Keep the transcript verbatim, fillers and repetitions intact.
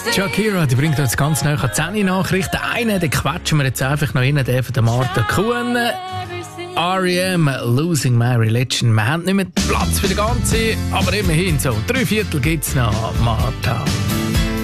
Shakira, die bringt uns ganz nahe an zehn Nachrichten. Einen, den quatschen wir jetzt einfach noch rein, den von der Martha Kuhn. R E M, Losing My Religion. Wir haben nicht mehr Platz für den ganzen, aber immerhin so. Drei Viertel gibt's noch, Martha.